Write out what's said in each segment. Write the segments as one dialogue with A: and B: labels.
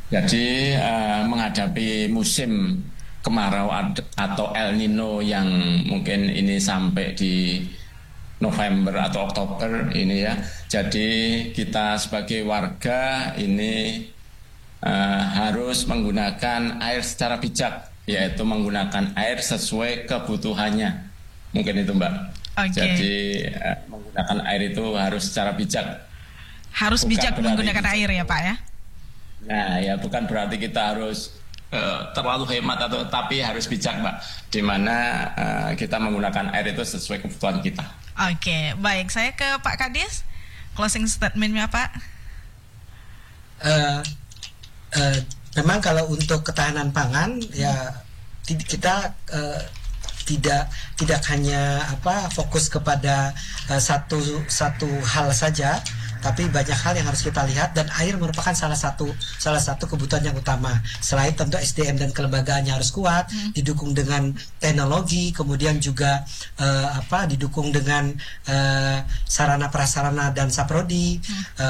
A: Jadi menghadapi musim kemarau atau El Nino yang mungkin ini sampai di November atau Oktober ini ya. Jadi kita sebagai warga ini harus menggunakan air secara bijak, yaitu menggunakan air sesuai kebutuhannya. Mungkin itu Mbak. Jadi menggunakan air itu harus secara bijak.
B: Harus bijak menggunakan air ya Pak ya?
A: Nah ya, bukan berarti kita harus terlalu hemat tapi harus bijak Mbak, di mana kita menggunakan air itu sesuai kebutuhan kita.
B: Oke, baik, saya ke Pak Kadis, closing statementnya Pak.
C: Memang kalau untuk ketahanan pangan ya kita tidak hanya fokus kepada satu hal saja, tapi banyak hal yang harus kita lihat, dan air merupakan salah satu kebutuhan yang utama. Selain tentu SDM dan kelembagaannya harus kuat, didukung dengan teknologi, kemudian juga didukung dengan sarana prasarana dan saprodi.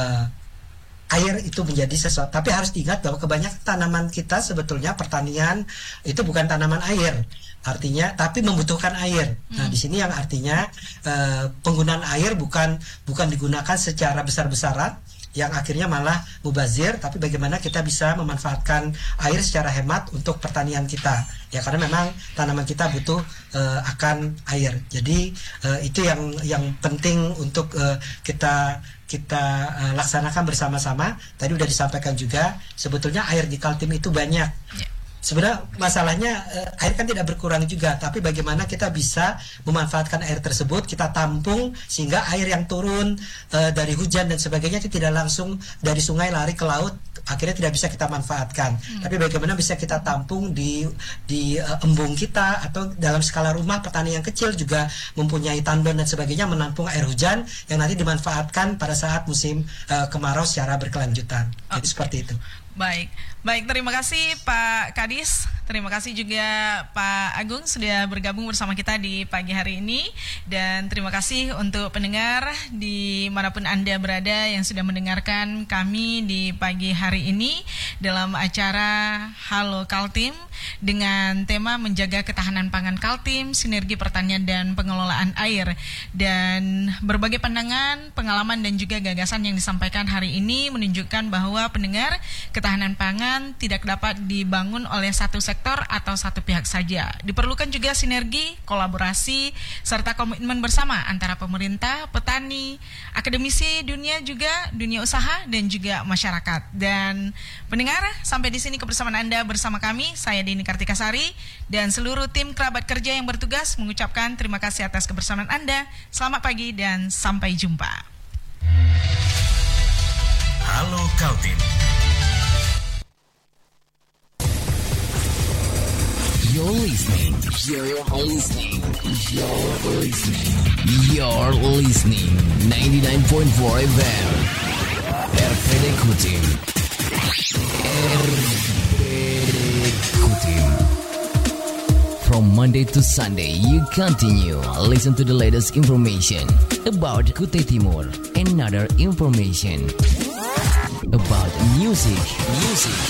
C: Air itu menjadi sesuatu, tapi harus diingat bahwa kebanyakan tanaman kita sebetulnya pertanian itu bukan tanaman air, artinya tapi membutuhkan air. Nah di sini yang artinya penggunaan air bukan digunakan secara besar-besaran yang akhirnya malah mubazir, tapi bagaimana kita bisa memanfaatkan air secara hemat untuk pertanian kita ya, karena memang tanaman kita butuh akan air. Jadi itu yang penting untuk kita laksanakan bersama-sama. Tadi udah disampaikan juga, sebetulnya air di Kaltim itu banyak. Sebenarnya masalahnya air kan tidak berkurang juga, tapi bagaimana kita bisa memanfaatkan air tersebut, kita tampung sehingga air yang turun dari hujan dan sebagainya itu tidak langsung dari sungai lari ke laut, akhirnya tidak bisa kita manfaatkan. Tapi bagaimana bisa kita tampung di embung kita, atau dalam skala rumah petani yang kecil juga mempunyai tandon dan sebagainya, menampung air hujan yang nanti dimanfaatkan pada saat musim kemarau secara berkelanjutan. Jadi seperti itu.
B: Baik, terima kasih Pak Kadis, terima kasih juga Pak Agung sudah bergabung bersama kita di pagi hari ini, dan terima kasih untuk pendengar dimanapun Anda berada yang sudah mendengarkan kami di pagi hari ini dalam acara Halo Kaltim dengan tema menjaga ketahanan pangan Kaltim, sinergi pertanian dan pengelolaan air, dan berbagai pandangan, pengalaman dan juga gagasan yang disampaikan hari ini menunjukkan bahwa pendengar, ketahanan pangan tidak dapat dibangun oleh satu sektor atau satu pihak saja. Diperlukan juga sinergi, kolaborasi, serta komitmen bersama antara pemerintah, petani, akademisi, dunia usaha, dan juga masyarakat. Dan pendengar, sampai di sini kebersamaan Anda bersama kami, saya Dini Kartikasari, dan seluruh tim kerabat kerja yang bertugas mengucapkan terima kasih atas kebersamaan Anda. Selamat pagi dan sampai jumpa.
D: Halo Kaltim. You're listening 99.4 FM RPD Kutim. From Monday to Sunday, you continue listen to the latest information about Kutai Timur and other information about music.